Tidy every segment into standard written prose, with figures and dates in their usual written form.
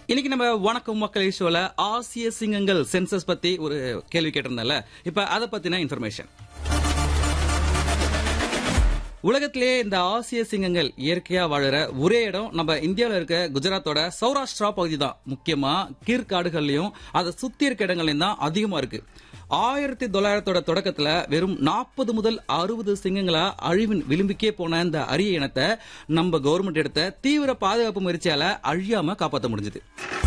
இன்னைக்கு நம்ம வணக்கம் மக்கள் ஷோல ஆசிய சிங்கங்கள் சென்சஸ் பத்தி ஒரு கேள்வி கேட்டிருந்தேன்ல. இப்ப அதை பத்தின இன்ஃபர்மேஷன். உலகத்திலேயே இந்த ஆசிய சிங்கங்கள் இயற்கையா வாழற ஒரே இடம் நம்ம இந்தியாவில் இருக்க குஜராத்தோட சௌராஷ்டிரா பகுதி தான். முக்கியமா கீர் காடுகள்லயும் அதை சுத்தி இருக்க இடங்கள்லயும் தான் அதிகமா இருக்கு. 1900 தொடக்கத்துல வெறும் 40 முதல் 60 சிங்கங்களா அழிவின் விளிம்புக்கே போன இந்த அரிய இனத்தை நம்ம கவர்மெண்ட் எடுத்த தீவிர பாதுகாப்பு முயற்சியால அழியாம காப்பாற்ற முடிஞ்சது.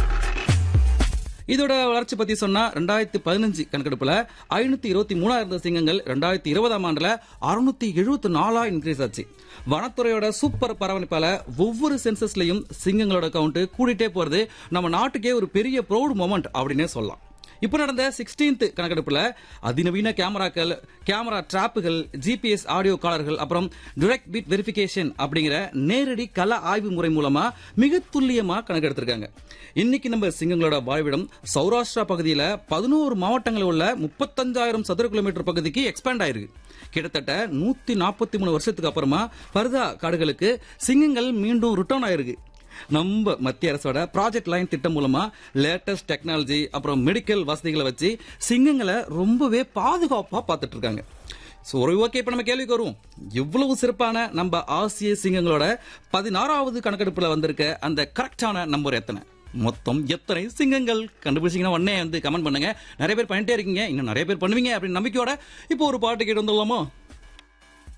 இதோட வளர்ச்சி பத்தி சொன்னா 2015 கணக்கெடுப்புல 523 இருந்த சிங்கங்கள் 2020 ஆண்டுல 674 இன்க்ரீஸ் ஆச்சு. வனத்துறையோட சூப்பர் பராமரிப்பால ஒவ்வொரு சென்சஸ்லயும் சிங்கங்களோட கவுண்ட் கூடிட்டே போறது நம்ம நாட்டுக்கே ஒரு பெரிய ப்ரௌட் மொமெண்ட் அப்படின்னே சொல்லலாம். இப்ப நடந்த 16th கணக்கெடுப்புல அதிநவீன கேமரா டிராப்புகள், ஜிபிஎஸ் ஆடியோ காலர்கள், அப்புறம் டைரக்ட் பீட் வெரிஃபிகேஷன் அப்படிங்கிற நேரடி கள ஆய்வு முறை மூலமா மிக துல்லியமா கணக்கெடுத்திருக்காங்க. இன்னைக்கு நம்ம சிங்கங்களோட வாழ்விடம் சௌராஷ்டிரா பகுதியில 11 மாவட்டங்களில் உள்ள 35,000 சதுர கிலோமீட்டர் பகுதிக்கு எக்ஸ்பேண்ட் ஆயிருக்கு. கிட்டத்தட்ட 143 வருஷத்துக்கு அப்புறமா பர்தா காடுகளுக்கு சிங்கங்கள் மீண்டும் ரிட்டர்ன் ஆயிருக்கு. நம்ம மத்திய அரசோட ப்ராஜெக்ட் லைன் திட்டம் மூலமா லேட்டஸ்ட் டெக்னாலஜி அப்புறம் மெடிக்கல் வசதிகளை வச்சு சிங்கங்களை ரொம்பவே பாதுகாப்பா பார்த்துட்டு இருக்காங்க. ஓகே, இப்ப நம்ம கேள்விக்கு வருவோம். இவ்வளவு சிறப்பான நம்ம ஆசிய சிங்கங்களோட 16வது கணக்கெடுப்புல வந்திருக்க அந்த கரெக்டான நம்பர் எத்தனை? மொத்தம் எத்தனை சிங்கங்கள் கண்டுபிடிச்சிங்கன்னா உடனே வந்து கமெண்ட் பண்ணுங்க. நிறைய பேர் பண்ணிட்டே இருக்கீங்க, இன்னும் நிறைய பேர் பண்ணுவீங்க அப்படின்னு நம்பிக்கையோட இப்போ ஒரு பாட்டு கேட்டு வந்துடலாமா?